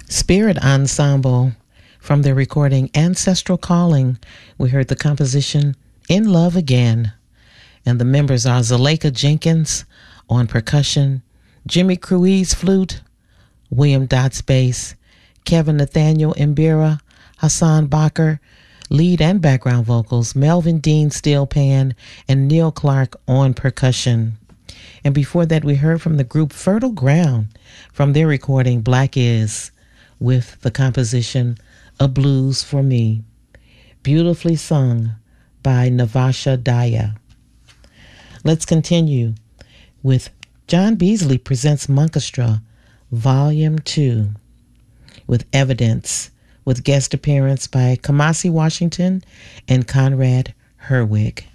Spirit Ensemble. From their recording Ancestral Calling, we heard the composition In Love Again. And the members are Zuleika Jenkins on percussion, Jimmy Cruise flute, William Dotz bass, Kevin Nathaniel Mbira, Hassan Bakker, lead and background vocals, Melvin Dean steel pan, and Neil Clark on percussion. And before that, we heard from the group Fertile Ground from their recording Black Is with the composition A Blues for Me, beautifully sung by Navasha Daya. Let's continue with John Beasley Presents Monkestra, Volume 2, with Evidence, with guest appearance by Kamasi Washington and Conrad Herwig.